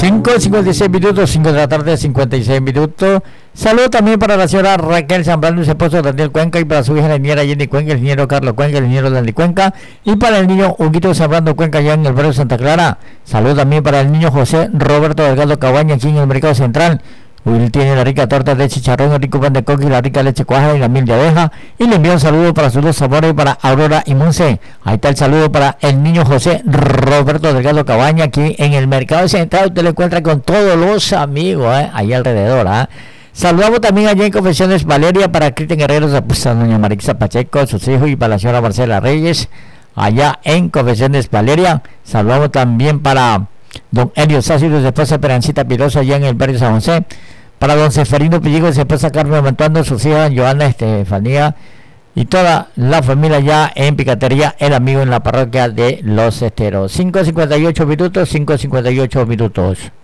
5:56 minutos, 5 de la tarde, 56 minutos. Saludo también para la señora Raquel Zambrano y su esposo Daniel Cuenca, y para su hija la niñera Jenny Cuenca, el ingeniero Carlos Cuenca, el ingeniero Dani Cuenca, y para el niño Huguito Zambrano Cuenca, allá en el barrio Santa Clara. Saludo también para el niño José Roberto Delgado Cabaña, aquí en el Mercado Central. Will tiene la rica torta de chicharrón, el rico pan de coco y la rica leche cuaja y la miel de abeja. Y le envío un saludo para sus dos sabores, para Aurora y Monse. Ahí está el saludo para el niño José Roberto Delgado Cabaña, aquí en el Mercado Central. Usted lo encuentra con todos los amigos, ahí alrededor. Saludamos también allá en Confesiones Valeria para Cristian Guerrero, a doña Marixa Pacheco, sus hijos, y para la señora Marcela Reyes, allá en Confesiones Valeria. Saludamos también para don Elio Sáciro, su esposa Perancita Piroso, allá en el barrio San José. Para don Seferino Pilligo, su esposa Carmen Mantuando, sus hijas Joana, Estefanía y toda la familia ya en Picatería El Amigo, en la parroquia de Los Esteros. 5:58 minutos, 5:58 minutos.